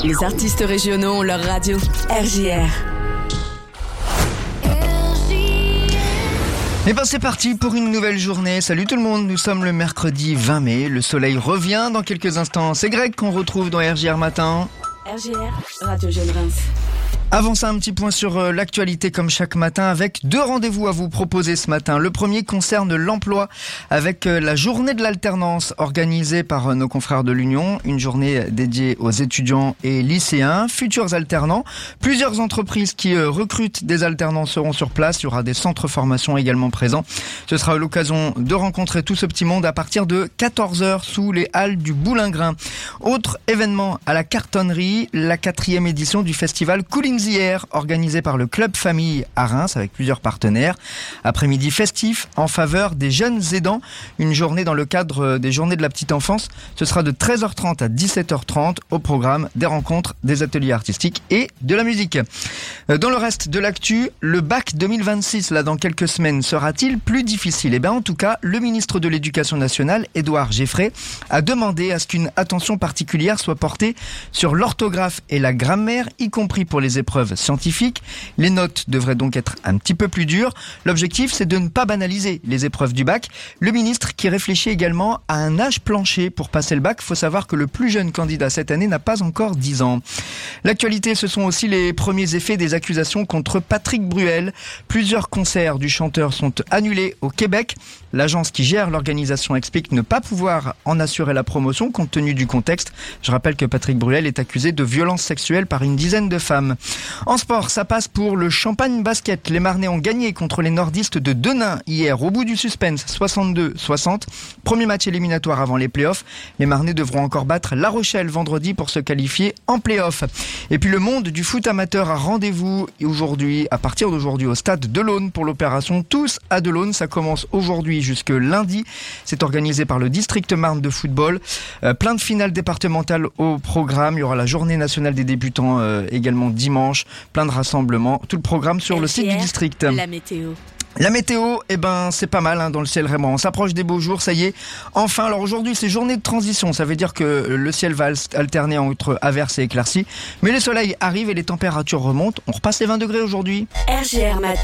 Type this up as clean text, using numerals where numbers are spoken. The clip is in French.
Les artistes régionaux ont leur radio. RJR. Et ben c'est parti pour une nouvelle journée. Salut tout le monde, nous sommes le mercredi 20 mai. Le soleil revient dans quelques instants. C'est Greg qu'on retrouve dans RJR Matin. RJR, Radio Jeune Reims. Avant ça, un petit point sur l'actualité comme chaque matin avec 2 rendez-vous à vous proposer ce matin. Le premier concerne l'emploi avec la journée de l'alternance organisée par nos confrères de l'Union. Une journée dédiée aux étudiants et lycéens, futurs alternants. Plusieurs entreprises qui recrutent des alternants seront sur place. Il y aura des centres formation également présents. Ce sera l'occasion de rencontrer tout ce petit monde à partir de 14h sous les halles du Boulingrin. Autre événement à la cartonnerie, la 4e édition du festival Coolings hier, organisé par le Club Famille à Reims avec plusieurs partenaires. Après-midi festif en faveur des jeunes aidants. Une journée dans le cadre des journées de la petite enfance. Ce sera de 13h30 à 17h30 au programme des rencontres, des ateliers artistiques et de la musique. Dans le reste de l'actu, le bac 2026, là dans quelques semaines, sera-t-il plus difficile ? Eh bien en tout cas, le ministre de l'Éducation nationale, Édouard Geffray, a demandé à ce qu'une attention particulière soit portée sur l'orthographe et la grammaire, y compris pour les épreuves scientifiques. Les notes devraient donc être un petit peu plus dures. L'objectif, c'est de ne pas banaliser les épreuves du bac. Le ministre qui réfléchit également à un âge plancher pour passer le bac. Il faut savoir que le plus jeune candidat cette année n'a pas encore 10 ans. L'actualité, ce sont aussi les premiers effets des accusations contre Patrick Bruel. Plusieurs concerts du chanteur sont annulés au Québec. L'agence qui gère l'organisation explique ne pas pouvoir en assurer la promotion compte tenu du contexte. Je rappelle que Patrick Bruel est accusé de violences sexuelles par une dizaine de femmes. En sport, ça passe pour le Champagne Basket. Les Marnais ont gagné contre les nordistes de Denain hier au bout du suspense, 62-60. Premier match éliminatoire avant les playoffs. Les Marnais devront encore battre La Rochelle vendredi pour se qualifier en playoffs. Et puis le monde du foot amateur a rendez-vous aujourd'hui, à partir d'aujourd'hui au stade de l'Aune pour l'opération Tous à de l'Aune. Ça commence aujourd'hui jusque lundi. C'est organisé par le district Marne de football. Plein de finales départementales au programme. Il y aura la journée nationale des débutants également dimanche. Plein de rassemblements. Tout le programme sur le site du district. La météo. La météo, eh ben, c'est pas mal dans le ciel vraiment. On s'approche des beaux jours, ça y est. Enfin, alors aujourd'hui, c'est journée de transition. Ça veut dire que le ciel va alterner entre averses et éclaircies. Mais le soleil arrive et les températures remontent. On repasse les 20 degrés aujourd'hui. RJR Matin.